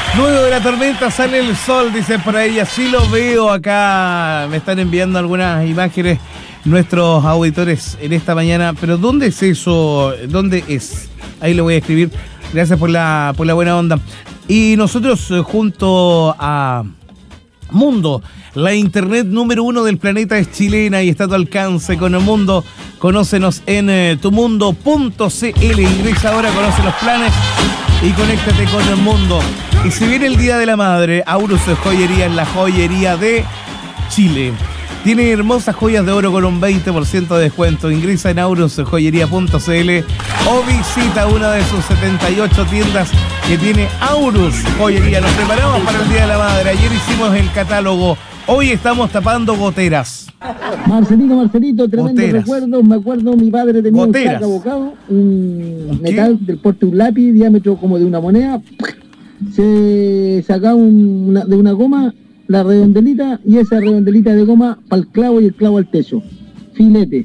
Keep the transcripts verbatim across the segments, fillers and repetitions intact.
Luego de la tormenta sale el sol, dice por ahí, así lo veo acá. Me están enviando algunas imágenes nuestros auditores en esta mañana. Pero ¿dónde es eso? ¿Dónde es? Ahí lo voy a escribir. Gracias por la, por la buena onda. Y nosotros eh, junto a Mundo, la internet número uno del planeta es chilena y está a tu alcance con el Mundo. Conócenos en eh, tumundo punto c l. Ingresa ahora, conoce los planes y conéctate con el Mundo. Y si viene el Día de la Madre, Aurus Joyería es la joyería de Chile. Tiene hermosas joyas de oro con un veinte por ciento de descuento. Ingresa en aurus joyería punto c l o visita una de sus setenta y ocho tiendas que tiene Aurus Joyería. Nos preparamos para el Día de la Madre. Ayer hicimos el catálogo. Hoy estamos tapando goteras. Marcelito, Marcelito, tremendo Goteras. recuerdo. Me acuerdo, mi padre tenía Goteras. un saco abocado, un ¿Qué? metal del porte de un lápiz, diámetro como de una moneda. Se sacaba un- una- de una goma la redondelita y esa redondelita de goma para el clavo y el clavo al techo. Filete.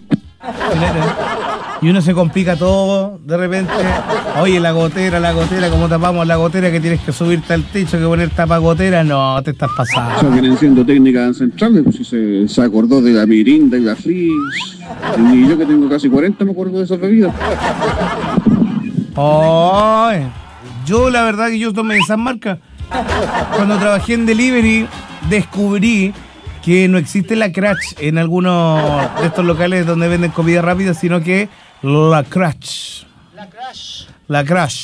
Y uno se complica todo, de repente, oye, la gotera, la gotera, ¿cómo tapamos la gotera? Que tienes que subirte al techo, que poner tapa gotera, no, te estás pasando. Eso vienen siendo técnicas ancestrales, pues si se, se acordó de la mirinda y la frizz. Y yo que tengo casi cuarenta me acuerdo de esas bebidas. Ay, yo la verdad que yo tomé esas marcas. Cuando trabajé en delivery, descubrí que no existe la Crash en algunos de estos locales donde venden comida rápida, sino que la Crash. La Crash. La Crash.